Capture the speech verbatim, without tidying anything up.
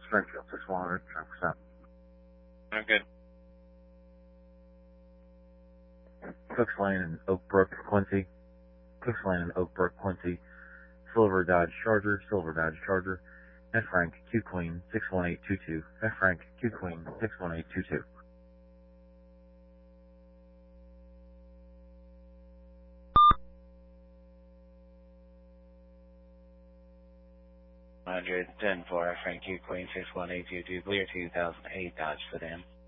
Springfield, six one hundred, ten percent. I'm good. Cooks Lane and Oak Brook, Quincy. Cooks Lane and Oak Brook, Quincy. Silver Dodge Charger, Silver Dodge Charger. F Frank Q Queen, six one eight two two. F Frank Q Queen, six one eight two two. one hundred ten for F Frank Q Queen, six one eight two two, clear two thousand eight Dodge Sedan.